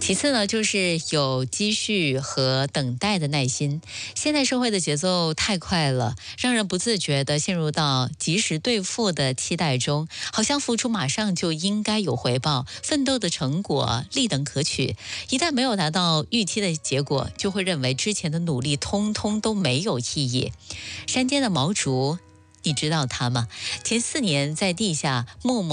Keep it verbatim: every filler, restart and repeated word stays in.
其次呢，就是有积蓄和等待的耐心。现代社会的节奏太快了，让人不自觉地陷入到及时兑付的期待中，好像付出马上就应该有回报，奋斗的成果立等可取。一旦没有达到预期的结果，就会认为之前的努力通通都没有意义。山间的毛竹，你知道它吗？前四年在地下默默